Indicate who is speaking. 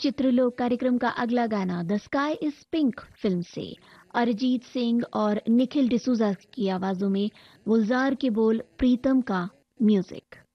Speaker 1: चित्रलोक कार्यक्रम का अगला गाना the sky is pink film से अरिजीत सिंह और निखिल डिसूजा की आवाजों में गुलजार के बोल, प्रीतम का म्यूजिक।